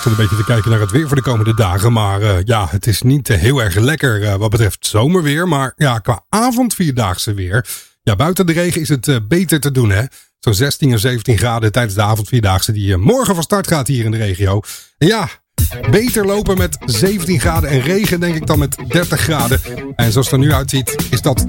zit een beetje te kijken naar het weer voor de komende dagen. Maar het is niet heel erg lekker wat betreft zomerweer. Maar ja, qua avondvierdaagse weer. Ja, buiten de regen is het beter te doen, hè. Zo'n 16 of 17 graden tijdens de avondvierdaagse die morgen van start gaat hier in de regio. En ja, beter lopen met 17 graden en regen denk ik dan met 30 graden. En zoals het er nu uitziet is dat